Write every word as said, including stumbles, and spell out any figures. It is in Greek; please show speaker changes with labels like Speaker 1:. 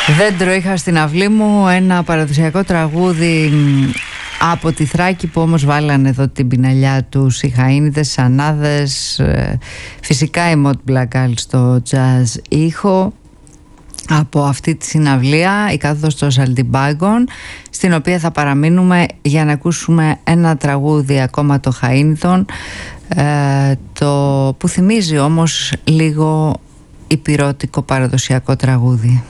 Speaker 1: Δέντρο είχα στην αυλή μου, ένα παραδοσιακό τραγούδι από τη Θράκη που όμως βάλανε εδώ την πιναλιά τους οι Χαΐνιδες, Σανάδες, φυσικά η Μοτ Μπλακάλ στο jazz ήχο. Από αυτή τη συναυλία, η κάθοδος των Σαλτιμπάγκων, στην οποία θα παραμείνουμε για να ακούσουμε ένα τραγούδι ακόμα των Χαΐνιδων, ε, το που θυμίζει όμως λίγο υπηρώτικο παραδοσιακό τραγούδι.